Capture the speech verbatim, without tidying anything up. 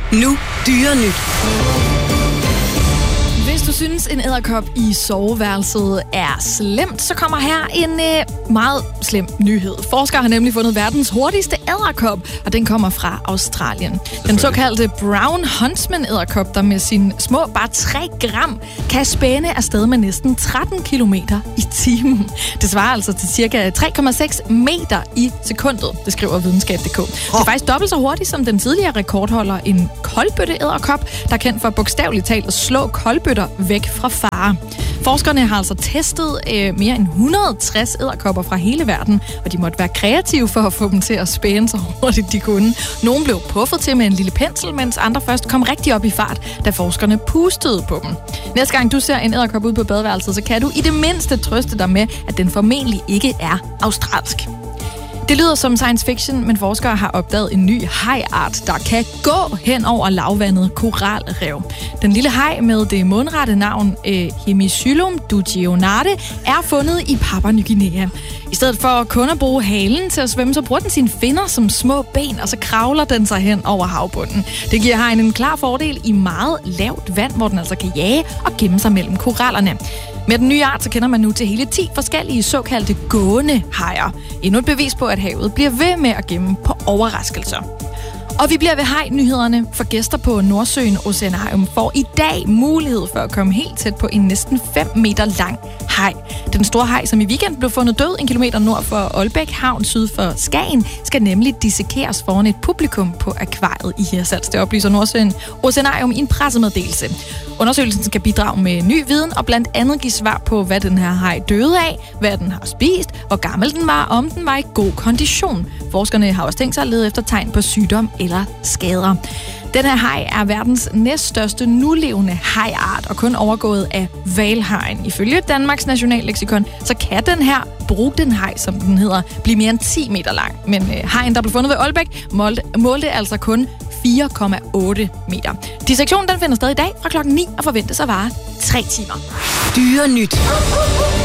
Nu Dyrenyt. Hvis du synes, en edderkop i soveværelset er slemt, så kommer her en øh, meget slem nyhed. Forskere har nemlig fundet verdens hurtigste edderkop, og den kommer fra Australien. Den såkaldte Brown Huntsman edderkop, der med sine små bare tre gram, kan spænde afsted med næsten tretten kilometer i timen. Det svarer altså til cirka tre komma seks meter i sekundet, det skriver videnskab punktum d k. Det er faktisk dobbelt så hurtigt som den tidligere rekordholder, en koldbøtte edderkop, der er kendt for bogstaveligt talt at slå koldbøtter væk fra fare. Forskerne har altså testet øh, mere end et hundrede og tres edderkopper fra hele verden, og de måtte være kreative for at få dem til at spænde så hurtigt de kunne. Nogle blev puffet til med en lille pensel, mens andre først kom rigtig op i fart, da forskerne pustede på dem. Næste gang du ser en edderkop ude på badeværelset, så kan du i det mindste trøste dig med, at den formentlig ikke er australsk. Det lyder som science fiction, men forskere har opdaget en ny hajart, der kan gå hen over lavvandet koralrev. Den lille haj med det mundrette navn eh, Hemicylum dugionate er fundet i Papua Ny Guinea. I stedet for kun at bruge halen til at svømme, så bruger den sine finner som små ben, og så kravler den sig hen over havbunden. Det giver hajen en klar fordel i meget lavt vand, hvor den altså kan jage og gemme sig mellem korallerne. Med den nye art, så kender man nu til hele ti forskellige såkaldte gående hajer. Endnu et bevis på, at havet bliver ved med at gemme på overraskelser. Og vi bliver ved haj-nyhederne, for gæster på Nordsøen Oceanarium får i dag mulighed for at komme helt tæt på en næsten fem meter lang haj. Den store haj, som i weekenden blev fundet død en kilometer nord for Aalbæk Havn syd for Skagen, skal nemlig dissekeres foran et publikum på akvariet i Hirtshals. Det oplyser Nordsøen Oceanarium i en pressemeddelelse. Undersøgelsen skal bidrage med ny viden og blandt andet give svar på, hvad den her haj døde af, hvad den har spist, hvor gammel den var, og om den var i god kondition. Forskerne har også tænkt sig at lede efter tegn på sygdom eller skader. Den her haj er verdens næststørste nulevende hajart og kun overgået af hvalhajen. Ifølge Danmarks Nationalleksikon, så kan den her brugdenhaj, som den hedder, blive mere end ti meter lang. Men øh, hajen, der blev fundet ved Aalbæk, målte, målte altså kun fire komma otte meter. Dissektionen den finder sted i dag fra klokken ni og forventes at vare tre timer. Dyrenyt.